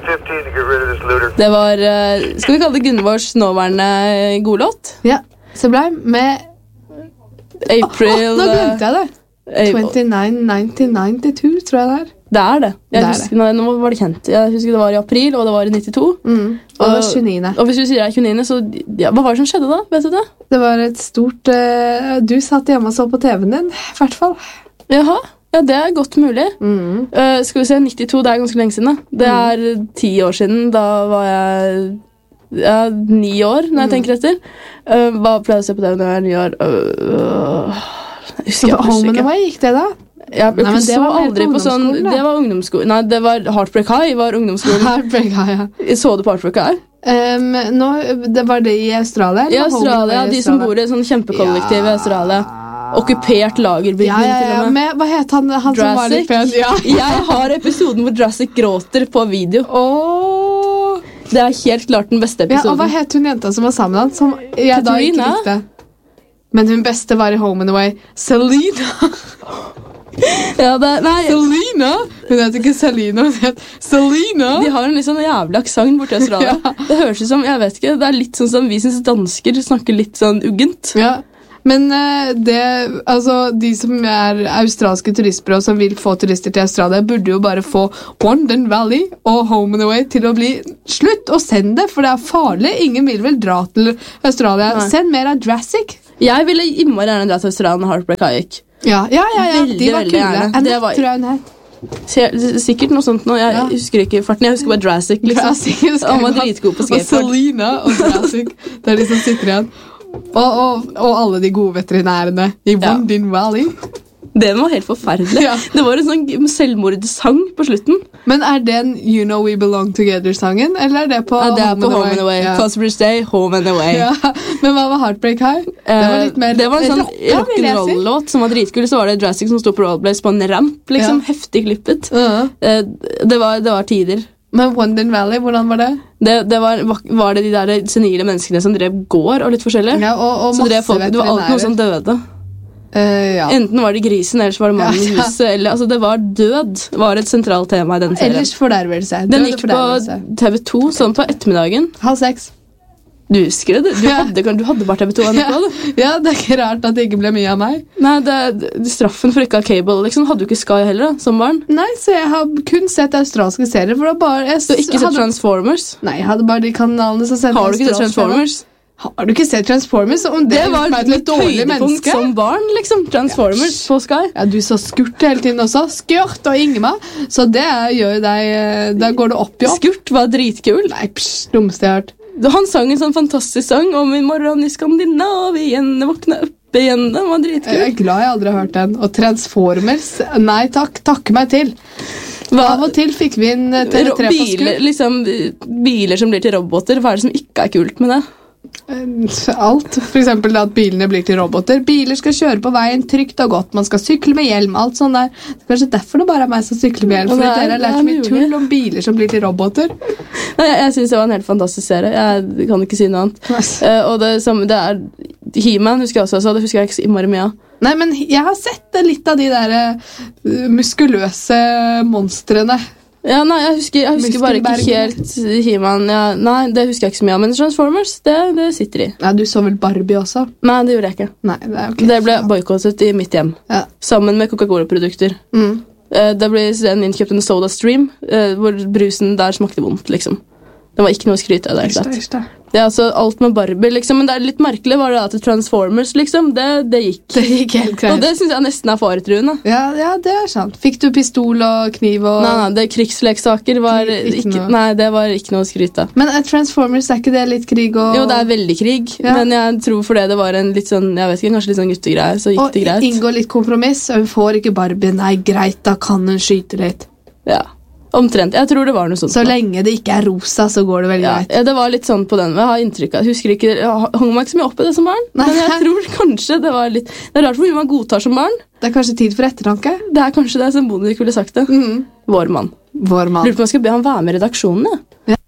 15 to get rid of this looter. Det var, skal vi kalle det Gunvors nåværende godlåt? Ja, Sublime med April... nå glemte jeg det. 1992, tror jeg det er. Det er det. Jeg Det er husker, nå var det kjent. Jeg husker det var i april, og det var i 92. Og det var 29. Og hvis du sier det er 29, så ja, hva var det som skjedde da? Vet du det? Det var et stort... du satt hjemme og så på TV-en din, i hvert fall. Jaha, ja, det er godt mulig. Skal vi se, 92, det er ganske lenge siden. Da. Det er 10 år siden. Da var jeg 9 år, når jeg tenker etter. Hva pleier jeg å se på TV når jeg er 9 år? Jeg husker Home and Away, gikk det da? Jeg Nei, men det så var mer aldri på på sånn... ungdomsskolen, da. Det var ungdomsskolen. Nei, det var Heartbreak High var ungdomsskolen. Heartbreak High, ja. Så du på Heartbreak High? Nå, det var det i Australia? I Australia, de som bor i sånn kjempekollektiv i Australia. Okkupert lagerbygning til og med. Men, hva het han som var litt pen? Ja. Jeg har episoden hvor Jurassic gråter på video. Det er helt klart den beste episoden. Ja, og hva het hun jenta som var sammen med han? Som jeg da ikke likte. Men hun beste var i Home and Away. Selena! Ja, nei. Selena? Hun heter ikke Selena, hun heter Selena. De har en litt sånn jævlig aksent borte i Australia. Det høres ut som, jeg vet ikke, det er litt sånn som vi synes dansker snakker litt sånn uggent. Ja, men de som er australske turistbyrå som vil få turister til Australia, burde jo bare få Wandon Valley og Home and Away til å bli slutt, og send det, for det er farlig. Ingen vil vel dra til Australia. Nei. Send mer av Jurassic. Jeg ville innmari gjerne dra til Australia når Heartbreak High gikk. Ja. Veldig, De var veldig kule. gjerne. Annette, Det var- tror jeg hun het. Sikkert noe sånt nå. Jeg husker ikke farten. Jeg husker bare Jurassic. Liksom. Han var dritgod på Og skateboard. Selena og Jurassic. Det er de som sitter igjen. Og alle de gode veterinærene i Wandon Valley. Den var helt forferdelig. Ja. Det var en sånn selvmordssang på slutten. Men er den You Know We Belong Together-sangen, eller er det på Ja, det er på Home and Away. Ja. Cosmos Day, Home and Away. Ja. Men hva var Heartbreak High? Det var litt mer Det var en sånn rocka, vil jeg si. rock'n'roll-låt som var dritkul. Så var det Jurassic som stod på Rollerblades på en ramp. Liksom, heftig klippet. Det var tider. Men Wandon Valley, hvordan var det? Det var det de der senile menneskene som drev gård og litt forskjellig. Ja, og Så drev masse folk, det var alltid noe som døde. ja. Enten var det grisen, eller så var det mannen i huset. Eller, altså, det var død var et sentralt tema i den serien. Ellers fordervelse. Den gikk på TV2 sånn på ettermiddagen. 5:30. Du husker det? Du hadde bare TV2 NRK, du. Ja, det er ikke rart at det ikke ble mye av meg. Nei, straffen for ikke å ha cable, liksom, hadde du ikke Sky heller da, som barn. Nei, så jeg har kun sett australske serier, for det var bare... Du har ikke sett Transformers? Nei, jeg hadde bare de kanalene som sendte Har du ikke sett Transformers? Har du ikke sett Transformers? Om Det var et et høydepunkt som barn, liksom. Transformers på Sky. Ja, du så skurt hele tiden også. Skjørt og Ingema. Så det gjør deg... Da går det opp i opp. Skurt var dritkul. Nei, dummeste jeg har hørt. Han sang en sånn fantastisk sang om i morgen i Skandinavien, våkne opp igjen. Den var dritkul. Jeg er glad jeg aldri har hørt den. Og Transformers, nei takk, takke meg til. Av og til fikk vi en TV3 på biler, skull. liksom, biler som blir til roboter. Hva er det som ikke er kult med det? Alt. For eksempel at bilene blir til roboter. Biler skal kjøre på veien trygt og godt. Man skal sykle med hjelm. Alt sånn der. Det er kanskje derfor det bare er meg som sykler med hjelm. For dere har lært mye tull om biler som blir til roboter. Nei, jeg synes det var en helt fantastisk serie. Jeg kan ikke si noe annet. Og det samme, det er He-Man husker jeg også, så det husker jeg ikke så innmari mye av. Nei, men jeg har sett litt av de der muskuløse monstrene. Ja, nei, jeg husker bare ikke helt He-Man. Ja, nei, det husker jeg ikke så mye av. Men Transformers, det sitter i. Ja, du så vel Barbie også? Nei, det gjorde jeg ikke. Nei, det er okay. Det ble boykottet i mitt hjem. Ja. Sammen med Coca-Cola-produkter. Det ble innkjøpt en Soda Stream, hvor brusen der smakte vondt, liksom. Det var ikke noe å skryte av det. Det er altså alt med Barbie, liksom. Men det er litt merkelig var det at Transformers, liksom, det gikk. Det gikk helt greit. Og det synes jeg nesten er faretruende. Ja, det er sant. Fikk du pistol og kniv og... Nei, det krigsleksaker var Nei, det var ikke noe å skryte av. Men Transformers, er ikke det litt krig og... Jo, det er veldig krig, men jeg tror for det var en litt sånn, jeg vet ikke, kanskje litt sånn guttegreie, så gikk det greit. Og inngå litt kompromiss, og hun får ikke Barbie. Nei, greit, da kan hun skyte litt. Ja. Omtrent. Jeg tror det var noe sånt. Så lenge det ikke er rosa, så går det vel greit. Ja, det var litt sånn på den. Jeg har inntrykk av. Jeg husker ikke, jeg hang meg ikke så mye opp i det som barn. Nei. Men jeg tror kanskje det var litt... Det er rart hvor mye man godtar som barn. Det er kanskje tid for ettertanke. Det er kanskje det som Bondevik ville sagt det. Vår mann. Vår mann. Lurer på om jeg skal be han være med i redaksjonen, ja.